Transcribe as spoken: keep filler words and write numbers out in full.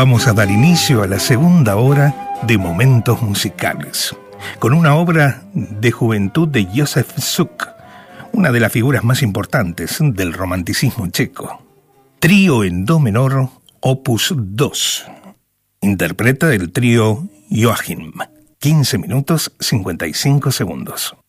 Vamos a dar inicio a la segunda hora de Momentos Musicales, con una obra de juventud de Józef Suk, una de las figuras más importantes del romanticismo checo. Trío en do menor, opus dos. Interpreta el trío Joachim. quince minutos cincuenta y cinco segundos.